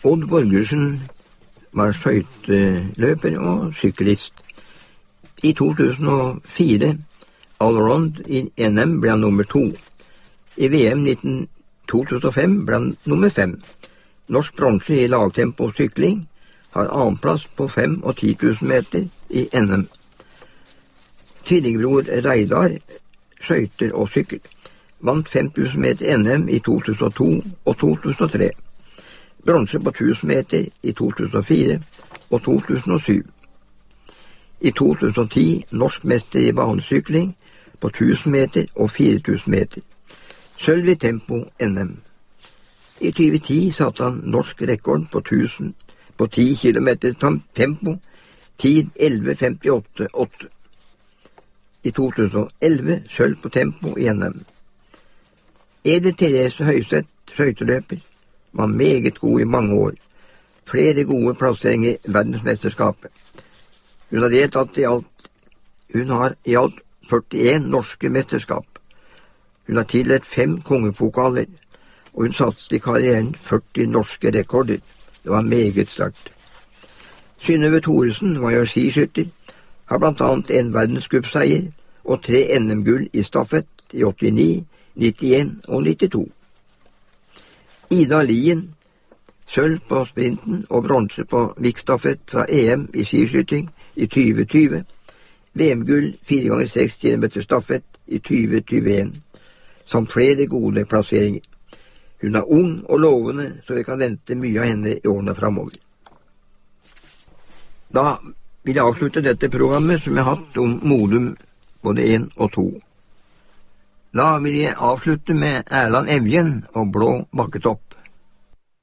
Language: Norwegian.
Odd Borgersen var skøyteløper og syklist. I 2004 allround i NM ble han nummer 2. I VM 2005 ble han nummer 5. Norsk bronse i lagtempo sykling, har annenplass på 5 og 10 000 meter i NM. Tvillingbror Reidar skøyter og sykkel. Vant 5000 meter NM i 2002 og 2003. Bronse på 1000 meter i 2004 og 2007. I 2010 norsk mester i banesykling på 1000 meter og 4000 meter. Sølv i tempo NM. I 2010 satte han norsk rekord på 10 km tempo, tid 11.58,8. I 2011 sølv på tempo i NM. Ede Therese Høiseth, skøyteløper, var meget god i mange år. Flere gode plasseringer i verdensmesterskapet. Hun har i alt 41 norske mesterskap. Hun har tildelt 5 kongepokaler, og hun satte i karrieren 40 norske rekorder. Det var meget sterkt. Synnøve Thoresen var jo skiskytter, har blant annet en verdenscupseier og 3 NM-gull i stafett i 89, 91 og 92. Ida Lien, sølv på sprinten og bronse på vikstafett fra EM i skiskyting i 2020, VM-gull 4x6 km stafett i 2021, samt flere gode plasseringer. Hun er ung og lovende, så vi kan vente mye av henne i årene fremover. Da vil jeg avslutte dette programmet som jeg har hatt om Modum både 1 og 2. Da vil jeg avslutte med Erland Evjen og Blå bakketopp.